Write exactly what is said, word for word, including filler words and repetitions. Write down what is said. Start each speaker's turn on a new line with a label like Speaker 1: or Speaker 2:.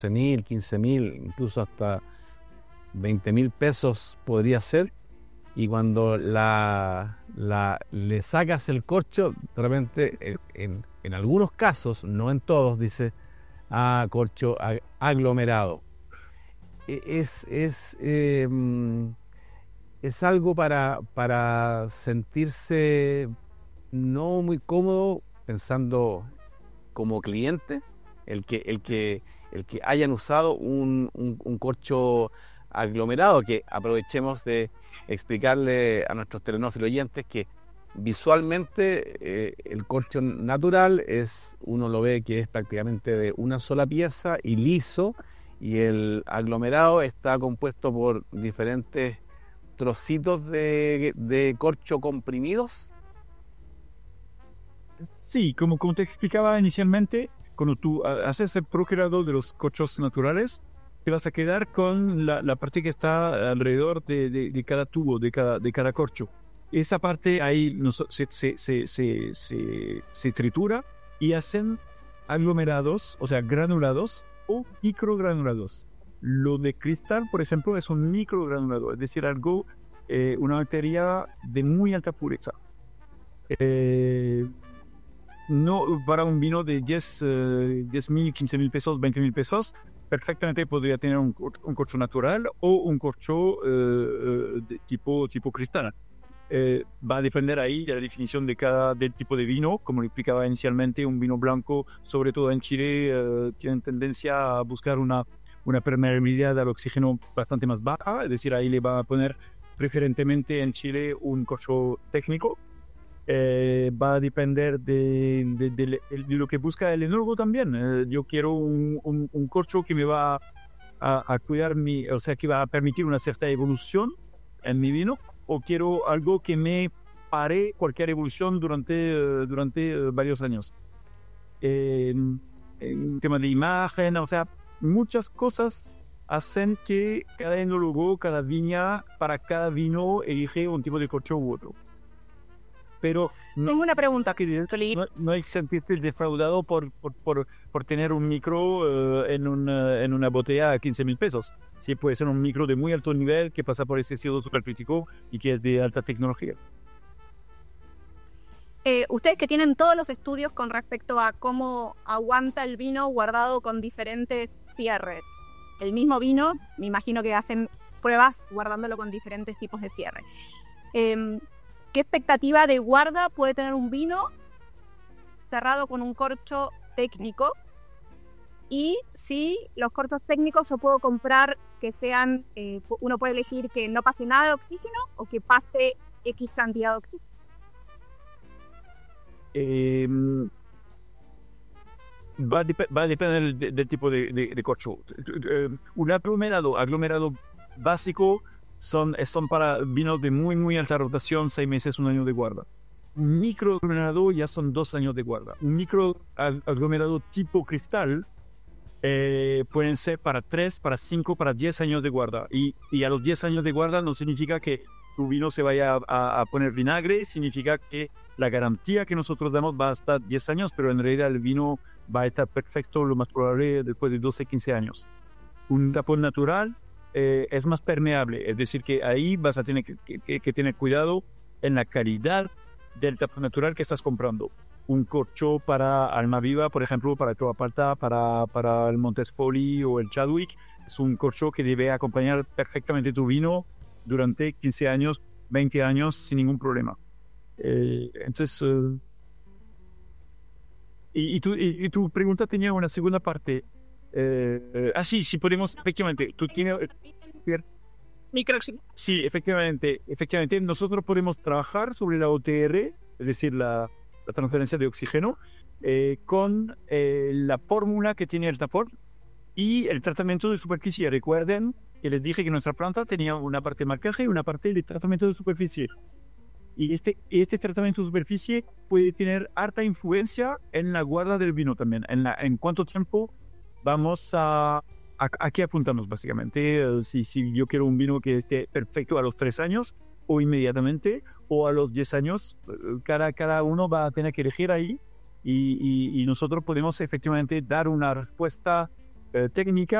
Speaker 1: mil, quince mil, incluso hasta veinte mil pesos podría ser. Y cuando la, la, le sacas el corcho, de repente, en, en algunos casos, no en todos, dice, ah, corcho aglomerado. Es, es, eh, es algo para, para sentirse no muy cómodo pensando como cliente, el que, el que, el que hayan usado un, un, un corcho aglomerado, que aprovechemos de explicarle a nuestros telenófilos oyentes que visualmente eh, el corcho natural es, uno lo ve que es prácticamente de una sola pieza y liso, y el aglomerado está compuesto por diferentes trocitos de, de corcho comprimidos.
Speaker 2: Sí, como, como te explicaba inicialmente, cuando tú haces el procreador de los corchos naturales, te vas a quedar con la, la parte que está alrededor de, de, de cada tubo, de cada, de cada corcho. Esa parte ahí no, se, se, se, se, se, se tritura y hacen aglomerados, o sea, granulados o microgranulados. Lo de cristal, por ejemplo, es un microgranulado, es decir, algo, eh, una materia de muy alta pureza. Eh, no para un vino de diez mil, quince mil pesos, veinte mil pesos, perfectamente podría tener un, un corcho natural o un corcho eh, de tipo, tipo cristal. Eh, va a depender ahí de la definición de cada del tipo de vino. Como lo explicaba inicialmente, un vino blanco, sobre todo en Chile, eh, tiene tendencia a buscar una, una permeabilidad al oxígeno bastante más baja, es decir, ahí le va a poner preferentemente en Chile un corcho técnico. Eh, va a depender de, de, de, de, de lo que busca el enólogo también. Eh, yo quiero un, un, un corcho que me va a, a cuidar mi, o sea, que va a permitir una cierta evolución en mi vino, o quiero algo que me pare cualquier evolución durante, uh, durante uh, varios años. Eh, en tema de imagen, o sea, muchas cosas hacen que cada enólogo, cada viña, para cada vino elige un tipo de corcho u otro. Pero
Speaker 3: no, tengo una pregunta, querido.
Speaker 2: No, no hay que sentirte defraudado por, por, por, por tener un micro uh, en, una, en una botella a quince mil pesos. Sí, puede ser un micro de muy alto nivel que pasa por ese sello supercrítico y que es de alta tecnología.
Speaker 3: Eh, ustedes que tienen todos los estudios con respecto a cómo aguanta el vino guardado con diferentes cierres. El mismo vino, me imagino que hacen pruebas guardándolo con diferentes tipos de cierre. Eh, ¿Qué expectativa de guarda puede tener un vino cerrado con un corcho técnico? Y si los corchos técnicos yo puedo comprar que sean, eh, uno puede elegir que no pase nada de oxígeno o que pase X cantidad de oxígeno.
Speaker 2: Eh, va, a dep- va a depender del, del, del tipo de, de, de corcho. Un aglomerado, aglomerado básico Son, son para vinos de muy, muy alta rotación, seis meses, un año de guarda. Un micro aglomerado ya son dos años de guarda. Un micro aglomerado tipo cristal eh, pueden ser para tres, para cinco, para diez años de guarda. Y, y a los diez años de guarda no significa que tu vino se vaya a, a, a poner vinagre, significa que la garantía que nosotros damos va a estar diez años, pero en realidad el vino va a estar perfecto lo más probable después de doce, quince años. Un tapón natural Eh, es más permeable, es decir, que ahí vas a tener que, que, que tener cuidado en la calidad del tapón natural que estás comprando. Un corcho para Almaviva, por ejemplo, para Toapalta, para, para el Montesfoli o el Chadwick, es un corcho que debe acompañar perfectamente tu vino durante quince años, veinte años sin ningún problema. Eh, entonces, uh, y, y, tu, y, y tu pregunta tenía una segunda parte. Eh, ah, sí, sí podemos, efectivamente, tú tienes...
Speaker 3: Microoxígeno.
Speaker 2: Sí, efectivamente, efectivamente, nosotros podemos trabajar sobre la O T R, es decir, la, la transferencia de oxígeno, eh, con eh, la fórmula que tiene el tapón y el tratamiento de superficie. Recuerden que les dije que nuestra planta tenía una parte de marcaje y una parte de tratamiento de superficie. Y este, este tratamiento de superficie puede tener harta influencia en la guarda del vino también, en, la, en cuánto tiempo vamos a, a, a qué apuntamos básicamente. Uh, si, si yo quiero un vino que esté perfecto a los tres años o inmediatamente o a los diez años, uh, cada, cada uno va a tener que elegir ahí y, y, y nosotros podemos efectivamente dar una respuesta eh, técnica